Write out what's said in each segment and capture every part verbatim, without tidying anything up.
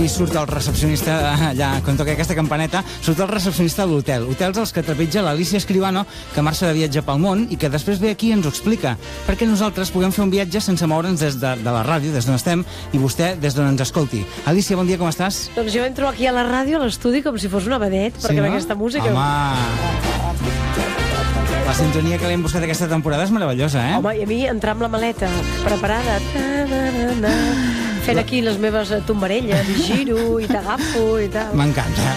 i surt el recepcionista allà, quan toca aquesta campaneta, surt el recepcionista de l'hotel. Hotels als que trepitja l'Alicia Escribano, que marxa de viatge pel món i que després ve aquí i ens ho explica. Perquè nosaltres puguem fer un viatge sense moure'ns des de, de la ràdio, des d'on estem, i vostè des d'on ens escolti. Alicia, bon dia, com estàs? Doncs jo entro aquí a la ràdio, a l'estudi, com si fos una vedet, perquè no? amb aquesta música... Home... La sintonia que l'hem buscat aquesta temporada és meravellosa, eh? Home, i a mi entrar amb la maleta preparada, ta, na, na, na, fent aquí les meves tombarelles, i giro, i t'agafo, i tal... M'encanta.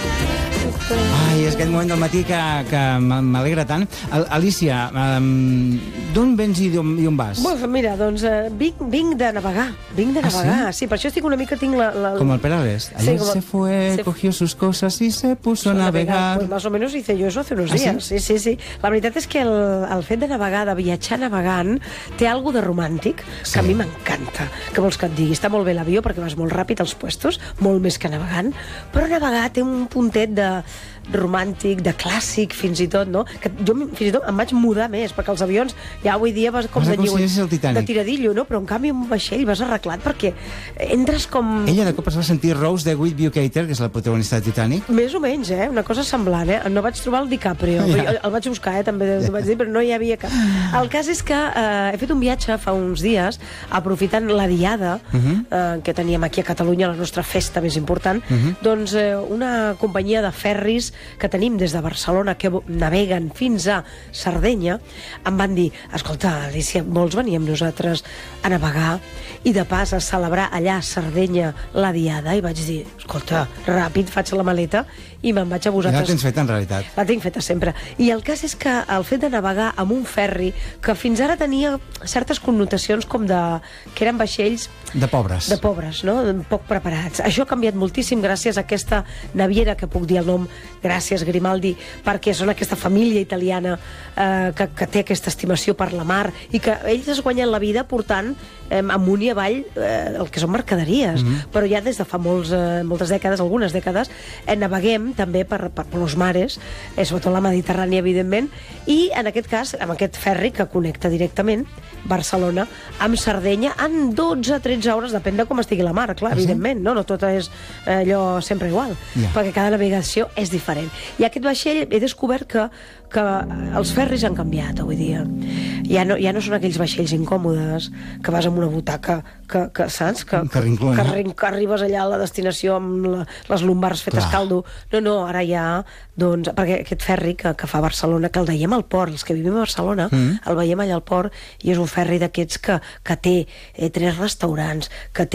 Ai, és aquest moment del matí que, que m'alegra tant. Alicia, um, d'on vens i on, i on vas? Bueno, mira, doncs uh, vinc, vinc de navegar. Vinc de navegar, ah, sí? sí? Per això estic una mica... Tinc la, la... Com el Pere Arest. Ayer sí, se fue, se... cogió sus cosas y se puso a navegar. Pues más o menos hice yo eso hace unos ¿Ah, días. Sí? sí, sí, sí. La veritat és que el, el fet de navegar, de viatjar navegant, té algo de romàntic, que sí. a mi m'encanta. Que vols que et digui? Està molt bé l'avió perquè vas molt ràpid als puestos, molt més que navegant, però navegar té un puntet de romàntic, de clàssic, fins i tot, no? Que jo fins i tot em vaig mudar més, perquè els avions ja avui dia vas com vas de lliure, de tiradillo, no? Però en canvi un vaixell vas arreglat perquè entres com... Ella de cop es va sentir Rose de Whitby Cater, que és la protagonista de Titanic. Més o menys, eh? Una cosa semblant, eh? No vaig trobar el DiCaprio, ja. el, el vaig buscar, eh? També ja. vaig dir, però no hi havia cap. El cas és que eh, he fet un viatge fa uns dies, aprofitant la diada uh -huh. eh, que teníem aquí a Catalunya, la nostra festa més important, uh -huh. doncs eh, una companyia de ferris que tenim des de Barcelona que naveguen fins a Sardenya em van dir, escolta, Alicia, vols venir amb nosaltres a navegar i de pas a celebrar allà a Sardenya la diada? I vaig dir, escolta, ràpid, faig la maleta i me'n vaig a vosaltres. Ja la tens feta, en realitat. La tinc feta sempre. I el cas és que el fet de navegar amb un ferri que fins ara tenia certes connotacions com de... que eren vaixells... De pobres. De pobres, no? Poc preparats. Això ha canviat moltíssim gràcies a aquesta naviera, que puc dir el nom, gràcies Grimaldi, perquè són aquesta família italiana eh, que, que té aquesta estimació per la mar i que ells es guanyen la vida portant eh, amunt i avall eh, el que són mercaderies. Mm -hmm. Però ja des de fa molts, eh, moltes dècades, algunes dècades, eh, naveguem també per, per, per los mares, eh, sobretot la Mediterrània, evidentment, i en aquest cas, amb aquest ferri que connecta directament Barcelona amb Sardenya en dotze tretze hores, depèn de com estigui la mar, clar, ah, evidentment, sí? no? No tot és eh, allò sempre igual, yeah. perquè cada navegació és diferent. I aquest vaixell he descobert que, que els ferris han canviat avui dia. Ja no, ja no són aquells vaixells incòmodes que vas amb una butaca que, que saps? Que, que, rinclona. que, que arribes allà a la destinació amb la, les lumbars fetes Clar. caldo. No, no, ara ja, doncs, perquè aquest ferri que, que fa Barcelona, que el veiem al port, els que vivim a Barcelona, mm. el veiem allà al port, i és un ferri d'aquests que, que té eh, tres restaurants, que té